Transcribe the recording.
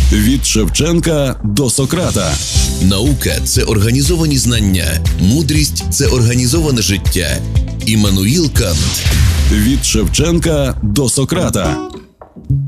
Від Шевченка до Сократа. Наука – це організовані знання. Мудрість – це організоване життя. Іммануїл Кант. Від Шевченка до Сократа.